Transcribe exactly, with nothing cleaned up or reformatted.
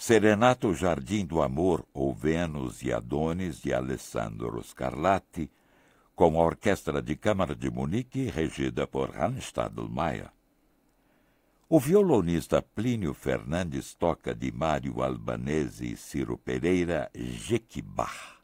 Serenata o Jardim do Amor, ou Vênus e Adonis, de Alessandro Scarlatti, com a Orquestra de Câmara de Munique, regida por Hans Stadelmeier. O violonista Plínio Fernandes toca de Mário Albanese e Ciro Pereira, Jequibá.